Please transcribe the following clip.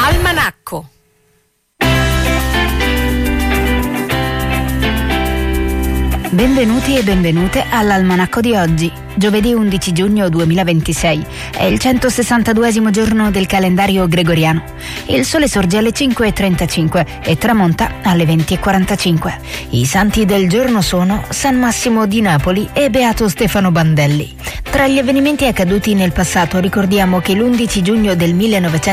Almanacco. Benvenuti e benvenute all'Almanacco di oggi, giovedì 11 giugno 2026. È il 162esimo giorno del calendario gregoriano. Il sole sorge alle 5:35 e tramonta alle 20:45. I santi del giorno sono San Massimo di Napoli e Beato Stefano Bandelli. Tra gli avvenimenti accaduti nel passato ricordiamo che l'11 giugno del 1900